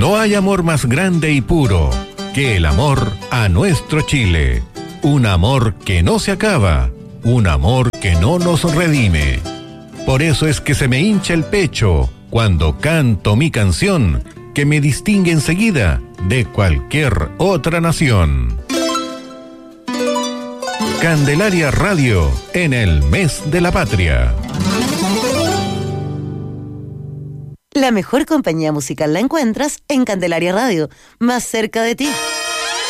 No hay amor más grande y puro que el amor a nuestro Chile. Un amor que no se acaba, un amor que no nos redime. Por eso es que se me hincha el pecho cuando canto mi canción, que me distingue enseguida de cualquier otra nación. Candelaria Radio, en el mes de la patria. La mejor compañía musical la encuentras en Candelaria Radio, más cerca de ti.